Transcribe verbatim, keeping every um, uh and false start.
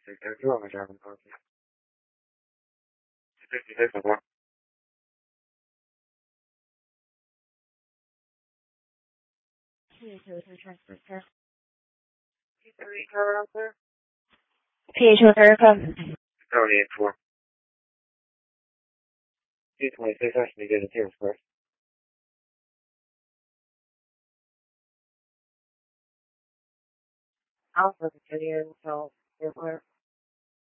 Sector two, I'm driving copy. fifty-six, over. P H O two transfer, sir. P three car out there? P H O Verica. seventy-eight, four. P twenty-six, actually get a tear square. Alpha, continue until airport.